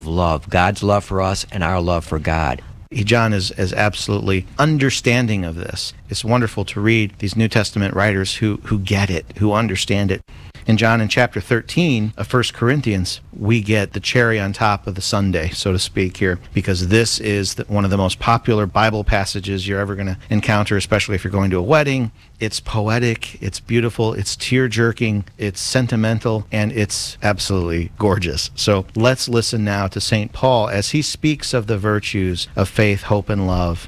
love, God's love for us and our love for God. John is absolutely understanding of this. It's wonderful to read these New Testament writers who get it, who understand it. And John, in chapter 13 of 1 Corinthians, we get the cherry on top of the sundae, so to speak, here, because this is one of the most popular Bible passages you're ever going to encounter, especially if you're going to a wedding. It's poetic, it's beautiful, it's tear-jerking, it's sentimental, and it's absolutely gorgeous. So let's listen now to St. Paul as he speaks of the virtues of faith, hope, and love.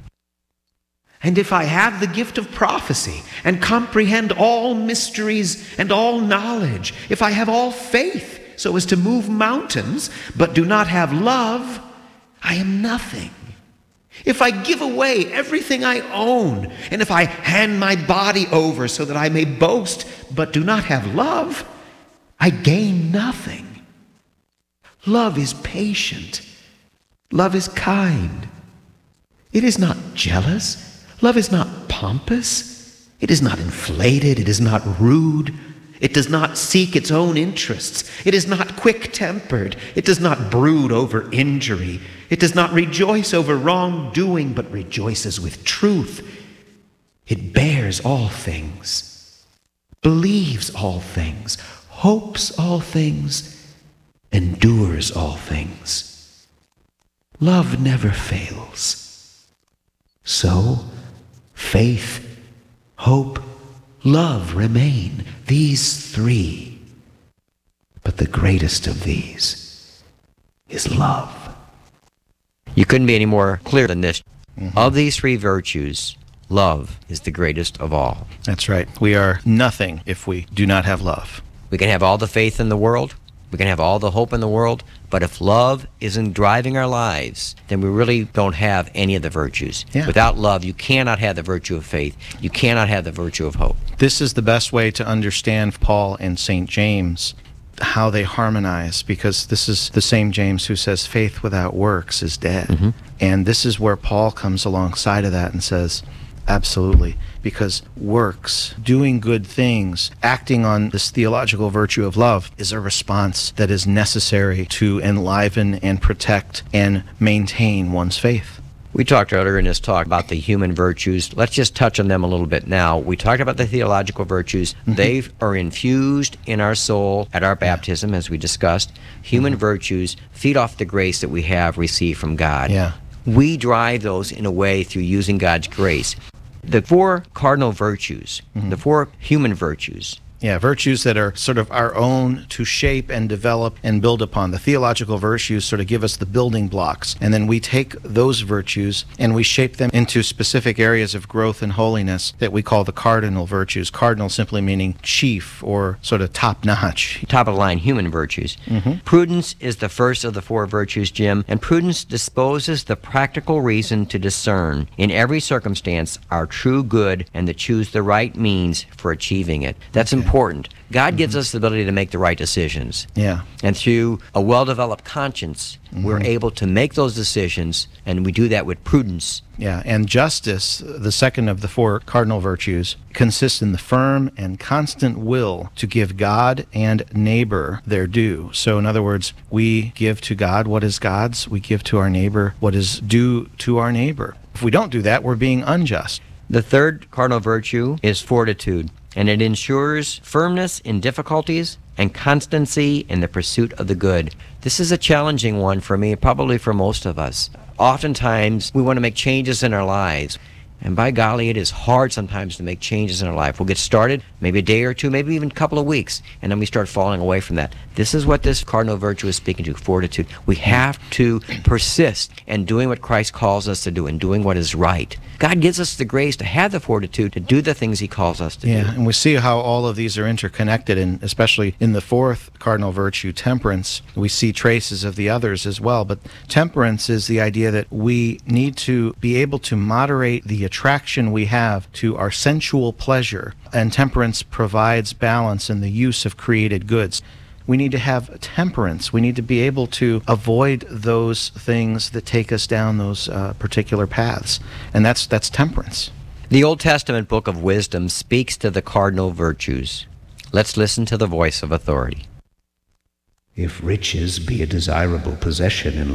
And if I have the gift of prophecy and comprehend all mysteries and all knowledge, if I have all faith so as to move mountains, but do not have love, I am nothing. If I give away everything I own, and if I hand my body over so that I may boast, but do not have love, I gain nothing. Love is patient. Love is kind. It is not jealous. Love is not pompous. It is not inflated. It is not rude. It does not seek its own interests. It is not quick-tempered. It does not brood over injury. It does not rejoice over wrongdoing, but rejoices with truth. It bears all things, believes all things, hopes all things, endures all things. Love never fails. So, faith, hope, love remain, these three. But the greatest of these is love. You couldn't be any more clear than this. Of these three virtues, love is the greatest of all. That's right. We are nothing if we do not have love. We can have all the faith in the world, we can have all the hope in the world, but if love isn't driving our lives, then we really don't have any of the virtues. Yeah. Without love, you cannot have the virtue of faith. You cannot have the virtue of hope. This is the best way to understand Paul and St. James, how they harmonize, because this is the same James who says faith without works is dead. And this is where Paul comes alongside of that and says, absolutely, because works, doing good things, acting on this theological virtue of love is a response that is necessary to enliven and protect and maintain one's faith. We talked earlier in this talk about the human virtues. Let's just touch on them a little bit now. We talked about the theological virtues. They are infused in our soul at our baptism, as we discussed. Human virtues feed off the grace that we have received from God. We drive those in a way through using God's grace. The four cardinal virtues, the four human virtues. Virtues that are sort of our own to shape and develop and build upon. The theological virtues sort of give us the building blocks, and then we take those virtues and we shape them into specific areas of growth and holiness that we call the cardinal virtues. Cardinal simply meaning chief or sort of top-notch. Top-of-the-line human virtues. Prudence is the first of the four virtues, Jim, and prudence disposes the practical reason to discern in every circumstance our true good and to choose the right means for achieving it. That's important. God gives us the ability to make the right decisions. And through a well-developed conscience, we're able to make those decisions, and we do that with prudence. And justice, the second of the four cardinal virtues, consists in the firm and constant will to give God and neighbor their due. So in other words, we give to God what is God's, we give to our neighbor what is due to our neighbor. If we don't do that, we're being unjust. The third cardinal virtue is fortitude, and it ensures firmness in difficulties and constancy in the pursuit of the good. This is a challenging one for me, probably for most of us. Oftentimes, we want to make changes in our lives. And by golly, it is hard sometimes to make changes in our life. We'll get started, maybe a day or two, maybe even a couple of weeks, and then we start falling away from that. This is what this cardinal virtue is speaking to, fortitude. We have to persist in doing what Christ calls us to do and doing what is right. God gives us the grace to have the fortitude to do the things He calls us to do. And we see how all of these are interconnected, and especially in the fourth cardinal virtue, temperance, we see traces of the others as well. But temperance is the idea that we need to be able to moderate the attraction we have to our sensual pleasure, and temperance provides balance in the use of created goods. We need to have temperance. We need to be able to avoid those things that take us down those particular paths, and that's temperance. The Old Testament book of wisdom speaks to the cardinal virtues. Let's listen to the voice of authority. If riches be a desirable possession in